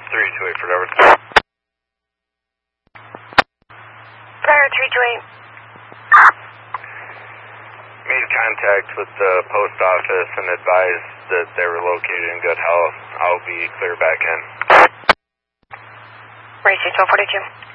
328 for Edwards. Fire 328. Made contact with the post office and advised that they were located in good health. I'll be clear back in. Race 1242.